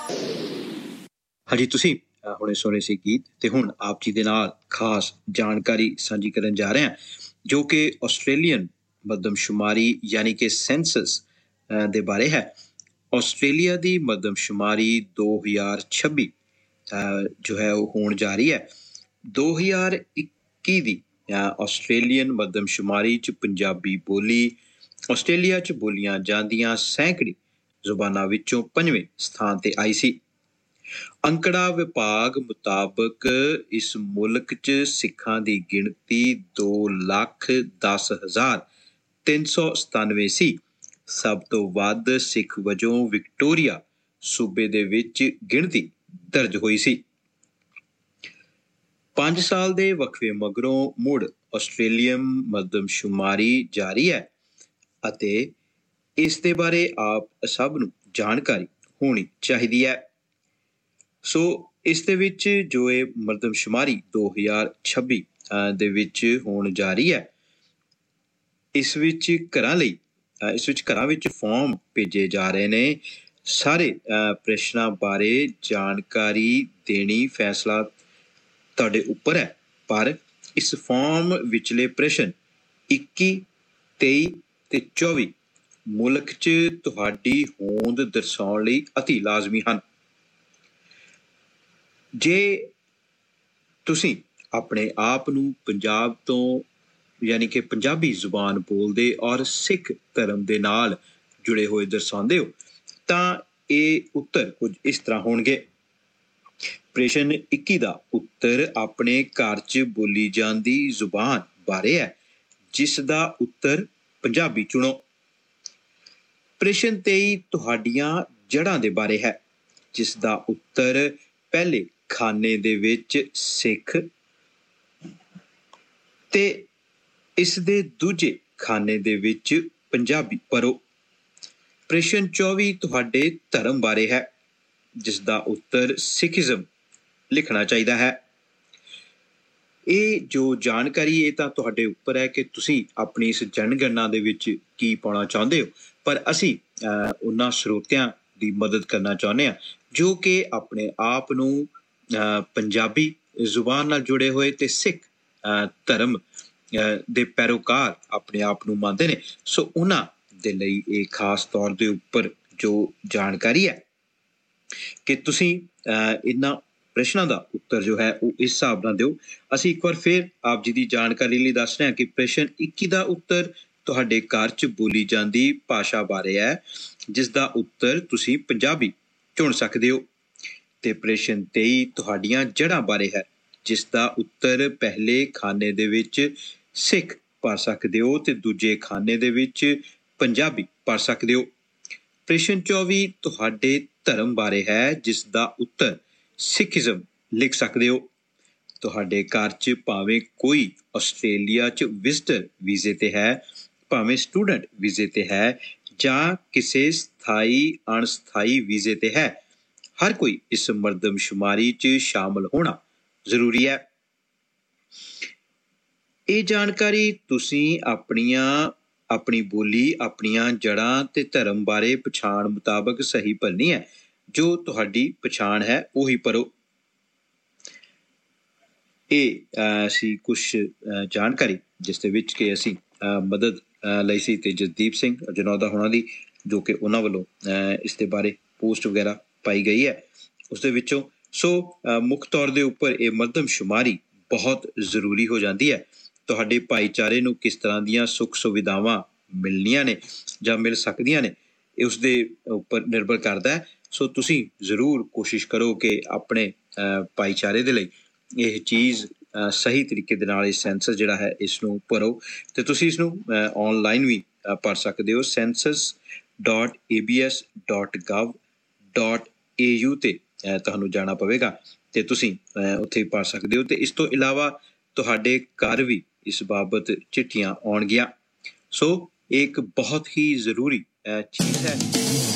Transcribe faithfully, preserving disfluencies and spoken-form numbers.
ਹਾਂਜੀ, ਤੁਸੀਂ ਹੁਣੇ ਸੁਣੇ ਸੀ ਗੀਤ ਤੇ ਹੁਣ ਆਪ ਜੀ ਦੇ ਨਾਲ ਖਾਸ ਜਾਣਕਾਰੀ ਸਾਂਝੀ ਕਰਨ ਜਾ ਰਹੇ ਹਾਂ ਜੋ ਕਿ ਆਸਟ੍ਰੇਲੀਅਨ ਮਰਦਮਸ਼ੁਮਾਰੀ ਯਾਨੀ ਕਿ ਸੈਂਸਸ ਦੇ ਬਾਰੇ ਹੈ। ਆਸਟ੍ਰੇਲੀਆ ਦੀ ਮਰਦਮਸ਼ੁਮਾਰੀ ਦੋ ਹਜ਼ਾਰ ਛੱਬੀ ਜੋ ਹੈ ਉਹ ਹੋਣ ਜਾ ਰਹੀ ਹੈ। ਦੋ ਹਜ਼ਾਰ ਇੱਕੀ ਦੀ ਆਸਟ੍ਰੇਲੀਅਨ ਮਰਦਮਸ਼ੁਮਾਰੀ 'ਚ ਪੰਜਾਬੀ ਬੋਲੀ ਆਸਟ੍ਰੇਲੀਆ 'ਚ ਬੋਲੀਆਂ ਜਾਂਦੀਆਂ ਸੈਂਕੜੀ ਜ਼ੁਬਾਨਾਂ ਵਿੱਚੋਂ ਪੰਜਵੇਂ ਸਥਾਨ ਤੇ ਆਈ ਸੀ। ਅੰਕੜਾ ਵਿਭਾਗ ਮੁਤਾਬਕ ਇਸ ਮੁਲਕ 'ਚ ਸਿੱਖਾਂ ਦੀ ਗਿਣਤੀ ਦੋ ਲੱਖ ਦਸ ਹਜ਼ਾਰ ਤਿੰਨ ਸੌ ਸਤਾਨਵੇਂ ਸੀ। ਸਭ ਤੋਂ ਵੱਧ ਸਿੱਖ ਵਜੋਂ ਵਿਕਟੋਰੀਆ ਸੂਬੇ ਦੇ ਵਿੱਚ ਗਿਣਤੀ ਦਰਜ ਹੋਈ ਸੀ। ਪੰਜ ਸਾਲ ਦੇ ਵਕਫੇ ਮਗਰੋਂ ਮੁੜ ਆਸਟ੍ਰੇਲੀਅਨ ਮਰਦਮਸ਼ੁਮਾਰੀ ਜਾਰੀ ਹੈ ਅਤੇ ਇਸ ਦੇ ਬਾਰੇ ਆਪ ਸਭ ਨੂੰ ਜਾਣਕਾਰੀ ਹੋਣੀ ਚਾਹੀਦੀ ਹੈ। ਸੋ ਇਸ ਦੇ ਵਿੱਚ ਜੋ ਇਹ ਮਰਦਮਸ਼ੁਮਾਰੀ ਦੋ ਹਜ਼ਾਰ ਛੱਬੀ ਦੇ ਵਿੱਚ ਹੋਣ ਜਾ ਰਹੀ ਹੈ, ਇਸ ਵਿੱਚ ਘਰਾਂ ਲਈ ਇਸ ਵਿੱਚ ਘਰਾਂ ਵਿੱਚ ਫਾਰਮ ਭੇਜੇ ਜਾ ਰਹੇ ਨੇ। ਸਾਰੇ ਪ੍ਰਸ਼ਨਾਂ ਬਾਰੇ ਜਾਣਕਾਰੀ ਦੇਣੀ ਫੈਸਲਾ ਤੁਹਾਡੇ ਉੱਪਰ ਹੈ, ਪਰ ਇਸ ਫਾਰਮ ਵਿਚਲੇ ਪ੍ਰਸ਼ਨ ਇੱਕੀ, ਤੇਈ ਤੇ ਚੌਵੀ ਮੁਲਕ 'ਚ ਤੁਹਾਡੀ ਹੋਂਦ ਦਰਸਾਉਣ ਲਈ ਅਤੀ ਲਾਜ਼ਮੀ ਹਨ। ਜੇ ਤੁਸੀਂ ਆਪਣੇ ਆਪ ਨੂੰ ਪੰਜਾਬ ਤੋਂ ਯਾਨੀ ਕਿ ਪੰਜਾਬੀ ਜ਼ੁਬਾਨ ਬੋਲਦੇ ਔਰ ਸਿੱਖ ਧਰਮ ਦੇ ਨਾਲ ਜੁੜੇ ਹੋਏ ਦਰਸਾਉਂਦੇ ਹੋ ਤਾਂ ਇਹ ਉੱਤਰ ਕੁਝ ਇਸ ਤਰ੍ਹਾਂ ਹੋਣਗੇ। ਪ੍ਰਸ਼ਨ ਇੱਕੀ ਦਾ ਉੱਤਰ ਆਪਣੇ ਘਰ 'ਚ ਬੋਲੀ ਜਾਂਦੀ ਜ਼ੁਬਾਨ ਬਾਰੇ ਹੈ, ਜਿਸ ਦਾ ਉੱਤਰ ਪੰਜਾਬੀ ਚੁਣੋ। ਪ੍ਰਸ਼ਨ ਤੇਈ ਤੁਹਾਡੀਆਂ ਜੜ੍ਹਾਂ ਦੇ ਬਾਰੇ ਹੈ, ਜਿਸ ਦਾ ਉੱਤਰ ਪਹਿਲੇ ਖਾਨੇ ਦੇ ਵਿੱਚ ਸਿੱਖ ਤੇ ਇਸ ਦੇ ਦੂਜੇ ਖਾਨੇ ਦੇ ਵਿੱਚ ਪੰਜਾਬੀ ਭਰੋ। ਪ੍ਰਸ਼ਨ ਚੌਵੀ ਤੁਹਾਡੇ ਧਰਮ ਬਾਰੇ ਹੈ, ਜਿਸ ਦਾ ਉੱਤਰ ਸਿੱਖੀਜ਼ਮ ਲਿਖਣਾ ਚਾਹੀਦਾ ਹੈ। ਇਹ ਜੋ ਜਾਣਕਾਰੀ ਇਹ ਤਾਂ ਤੁਹਾਡੇ ਉੱਪਰ ਹੈ ਕਿ ਤੁਸੀਂ ਆਪਣੀ ਇਸ ਜਨਗਣਨਾ ਦੇ ਵਿੱਚ ਕੀ ਪਾਉਣਾ ਚਾਹੁੰਦੇ ਹੋ, ਪਰ ਅਸੀਂ ਅਹ ਉਹਨਾਂ ਸਰੋਤਿਆਂ ਦੀ ਮਦਦ ਕਰਨਾ ਚਾਹੁੰਦੇ ਹਾਂ ਜੋ ਕਿ ਆਪਣੇ ਆਪ ਨੂੰ ਅਹ ਪੰਜਾਬੀ ਜ਼ੁਬਾਨ ਨਾਲ ਜੁੜੇ ਹੋਏ ਤੇ ਸਿੱਖ ਅਹ ਧਰਮ ਅਹ ਦੇ ਪੈਰੋਕਾਰ ਆਪਣੇ ਆਪ ਨੂੰ ਮੰਨਦੇ ਨੇ। ਸੋ ਉਹਨਾਂ ਦੇ ਲਈ ਇਹ ਖਾਸ ਤੌਰ ਦੇ ਉੱਪਰ ਜੋ ਜਾਣਕਾਰੀ ਹੈ ਕਿ ਤੁਸੀਂ ਅਹ ਇਹਨਾਂ ਪ੍ਰਸ਼ਨਾਂ ਦਾ ਉੱਤਰ ਜੋ ਹੈ ਉਹ ਇਸ ਹਿਸਾਬ ਨਾਲ ਦਿਓ। ਅਸੀਂ ਇੱਕ ਵਾਰ ਫਿਰ ਆਪ ਜੀ ਦੀ ਜਾਣਕਾਰੀ ਲਈ ਦੱਸ ਰਹੇ ਹਾਂ ਕਿ ਪ੍ਰਸ਼ਨ ਇੱਕੀ ਦਾ ਉੱਤਰ ਤੁਹਾਡੇ ਘਰ 'ਚ ਬੋਲੀ ਜਾਂਦੀ ਭਾਸ਼ਾ ਬਾਰੇ ਹੈ, ਜਿਸ ਦਾ ਉੱਤਰ ਤੁਸੀਂ ਪੰਜਾਬੀ ਚੁਣ ਸਕਦੇ ਹੋ। ਤੇ ਪ੍ਰਸ਼ਨ ਤੇਈ ਤੁਹਾਡੀਆਂ ਜੜ੍ਹਾਂ ਬਾਰੇ ਹੈ, ਜਿਸ ਦਾ ਉੱਤਰ ਪਹਿਲੇ ਖਾਨੇ ਦੇ ਵਿੱਚ ਸਿੱਖ ਭਰ ਸਕਦੇ ਹੋ ਤੇ ਦੂਜੇ ਖਾਨੇ ਦੇ ਵਿੱਚ ਪੰਜਾਬੀ ਭਰ ਸਕਦੇ ਹੋ। ਪ੍ਰਸ਼ਨ ਚੌਵੀ ਤੁਹਾਡੇ ਧਰਮ ਬਾਰੇ ਹੈ, ਜਿਸ ਦਾ ਉੱਤਰ ਸਿੱਖੀਜ਼ਮ ਲਿਖ ਸਕਦੇ ਹੋ। ਤੁਹਾਡੇ ਘਰ 'ਚ ਭਾਵੇਂ ਕੋਈ ਆਸਟ੍ਰੇਲੀਆ 'ਚ ਵਿਜ਼ਟਰ ਵੀਜ਼ੇ ਤੇ ਹੈ, ਭਾਵੇਂ ਸਟੂਡੈਂਟ ਵੀਜ਼ੇ ਤੇ ਹੈ ਜਾਂ ਕਿਸੇ ਸਥਾਈ ਅਣਸਥਾਈ ਵੀਜ਼ੇ ਤੇ ਹੈ, ਹਰ ਕੋਈ ਇਸ ਮਰਦਮਸ਼ੁਮਾਰੀ 'ਚ ਸ਼ਾਮਲ ਹੋਣਾ ਜ਼ਰੂਰੀ ਹੈ। ਇਹ ਜਾਣਕਾਰੀ ਤੁਸੀਂ ਆਪਣੀਆਂ ਆਪਣੀ ਬੋਲੀ, ਆਪਣੀਆਂ ਜੜ੍ਹਾਂ ਤੇ ਧਰਮ ਬਾਰੇ ਪਛਾਣ ਮੁਤਾਬਕ ਸਹੀ ਭਰਨੀ ਹੈ। ਜੋ ਤੁਹਾਡੀ ਪਛਾਣ ਹੈ ਉਹੀ ਭਰੋ। ਇਹ ਅਸੀਂ ਕੁਛ ਜਾਣਕਾਰੀ ਜਿਸ ਦੇ ਵਿੱਚ ਕਿ ਅਸੀਂ ਮਦਦ ਲਈ ਸੀ ਤੇ ਜਸਦੀਪ ਸਿੰਘ ਜਨੌਦਾ ਹੋਣਾ ਦੀ, ਜੋ ਕਿ ਉਹਨਾਂ ਵੱਲੋਂ ਇਸ ਦੇ ਬਾਰੇ ਪੋਸਟ ਵਗੈਰਾ ਪਾਈ ਗਈ ਹੈ ਉਸ ਦੇ ਵਿੱਚੋਂ। ਸੋ ਮੁੱਖ ਤੌਰ ਦੇ ਉੱਪਰ ਇਹ ਮਰਦਮਸ਼ੁਮਾਰੀ ਬਹੁਤ ਜ਼ਰੂਰੀ ਹੋ ਜਾਂਦੀ ਹੈ। ਤੁਹਾਡੇ ਭਾਈਚਾਰੇ ਨੂੰ ਕਿਸ ਤਰ੍ਹਾਂ ਦੀਆਂ ਸੁੱਖ ਸੁਵਿਧਾਵਾਂ ਮਿਲਣੀਆਂ ਨੇ ਜਾਂ ਮਿਲ ਸਕਦੀਆਂ ਨੇ, ਇਹ ਉਸ ਦੇ ਉੱਪਰ ਨਿਰਭਰ ਕਰਦਾ ਹੈ। ਸੋ ਤੁਸੀਂ ਜ਼ਰੂਰ ਕੋਸ਼ਿਸ਼ ਕਰੋ ਕਿ ਆਪਣੇ ਭਾਈਚਾਰੇ ਦੇ ਲਈ ਇਹ ਚੀਜ਼ ਸਹੀ ਤਰੀਕੇ ਦੇ ਨਾਲ ਇਹ ਸੈਂਸਸ ਜਿਹੜਾ ਹੈ ਇਸ ਨੂੰ ਭਰੋ ਤੇ ਤੁਸੀਂ ਇਸਨੂੰ ਔਨਲਾਈਨ ਵੀ ਭਰ ਸਕਦੇ ਹੋ। Senses dot A B S dot ਗਵ dot A you ਤੇ ਤੁਹਾਨੂੰ ਜਾਣਾ ਪਵੇਗਾ ਤੇ ਤੁਸੀਂ ਉੱਥੇ ਭਰ ਸਕਦੇ ਹੋ। ਤੇ ਇਸ ਤੋਂ ਇਲਾਵਾ ਤੁਹਾਡੇ ਘਰ ਵੀ ਇਸ ਬਾਬਤ ਚਿੱਠੀਆਂ ਆਉਣਗੀਆਂ। ਸੋ ਇਹ ਇੱਕ ਬਹੁਤ ਹੀ ਜ਼ਰੂਰੀ ਚੀਜ਼ ਹੈ।